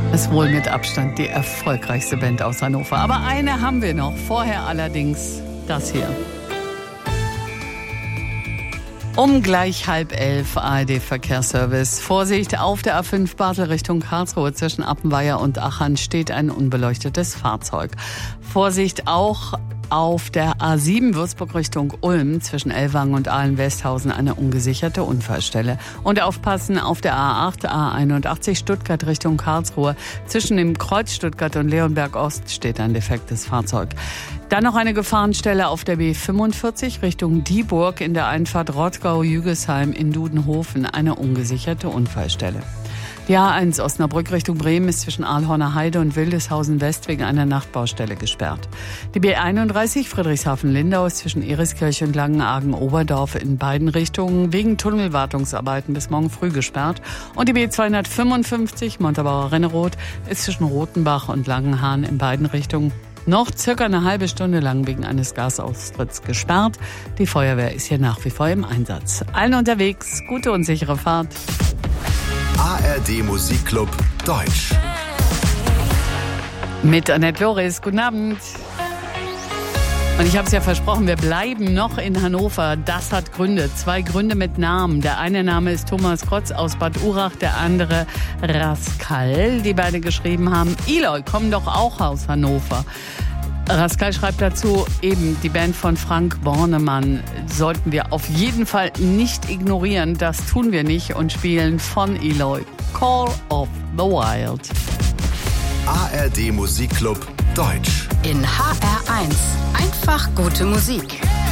Ist wohl mit Abstand die erfolgreichste Band aus Hannover. Aber eine haben wir noch. Vorher allerdings das hier. Um gleich 10:30 ARD-Verkehrsservice. Vorsicht, auf der A5 Basel Richtung Karlsruhe zwischen Appenweier und Achern steht ein unbeleuchtetes Fahrzeug. Vorsicht auch auf der A7 Würzburg Richtung Ulm zwischen Ellwangen und Ahlen-Westhausen eine ungesicherte Unfallstelle. Und aufpassen auf der A8, A81 Stuttgart Richtung Karlsruhe. Zwischen dem Kreuz Stuttgart und Leonberg Ost steht ein defektes Fahrzeug. Dann noch eine Gefahrenstelle auf der B45 Richtung Dieburg in der Einfahrt Rottgau-Jügesheim in Dudenhofen eine ungesicherte Unfallstelle. Die A1 Osnabrück Richtung Bremen ist zwischen Ahlhorner Heide und Wildeshausen West wegen einer Nachtbaustelle gesperrt. Die B31 Friedrichshafen-Lindau ist zwischen Eriskirche und Langenargen-Oberdorf in beiden Richtungen wegen Tunnelwartungsarbeiten bis morgen früh gesperrt. Und die B255 Montabaur-Renneroth ist zwischen Rothenbach und Langenhahn in beiden Richtungen noch circa eine halbe Stunde lang wegen eines Gasaustritts gesperrt. Die Feuerwehr ist hier nach wie vor im Einsatz. Allen unterwegs, gute und sichere Fahrt. ARD Musikclub Deutsch. Mit Annette Loris. Guten Abend. Und ich habe es ja versprochen, wir bleiben noch in Hannover. Das hat Gründe. 2 Gründe mit Namen. Der eine Name ist Thomas Krotz aus Bad Urach, der andere Rascal, die beide geschrieben haben. Eloy kommen doch auch aus Hannover. Rascal schreibt dazu, eben die Band von Frank Bornemann sollten wir auf jeden Fall nicht ignorieren. Das tun wir nicht und spielen von Eloy Call of the Wild. ARD Musikclub Deutsch. In HR1 einfach gute Musik.